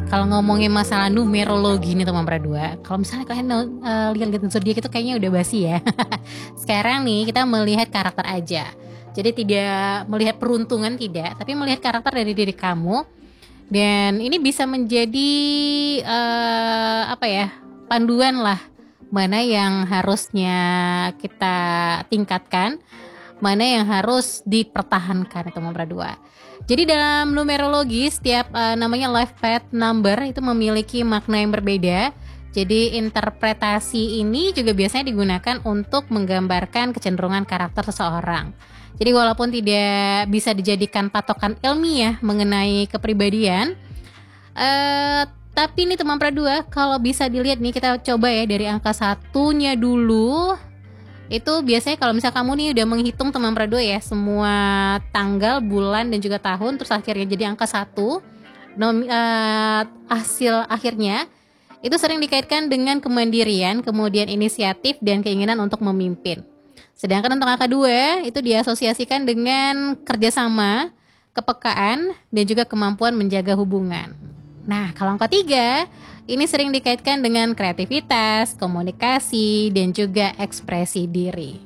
Kalau ngomongin masalah numerologi nih teman berdua, kalau misalnya kalian lihat-lihat zodiak itu kayaknya udah basi ya. Sekarang nih kita melihat karakter aja. Jadi tidak melihat peruntungan tidak, tapi melihat karakter dari diri kamu. Dan ini bisa menjadi apa ya, panduan lah mana yang harusnya kita tingkatkan, mana yang harus dipertahankan teman berdua. Jadi dalam numerologi setiap namanya life path number itu memiliki makna yang berbeda. Jadi interpretasi ini juga biasanya digunakan untuk menggambarkan kecenderungan karakter seseorang. Jadi walaupun tidak bisa dijadikan patokan ilmiah mengenai kepribadian, tapi nih teman perdua, kalau bisa dilihat nih, kita coba ya dari angka satunya dulu. Itu biasanya kalau misal kamu nih udah menghitung teman perdua ya, semua tanggal, bulan, dan juga tahun, terus akhirnya jadi angka 1, hasil akhirnya itu sering dikaitkan dengan kemandirian, kemudian inisiatif, dan keinginan untuk memimpin. Sedangkan untuk angka 2 itu diasosiasikan dengan kerjasama, kepekaan, dan juga kemampuan menjaga hubungan. Nah, kalau angka 3 ini sering dikaitkan dengan kreativitas, komunikasi, dan juga ekspresi diri.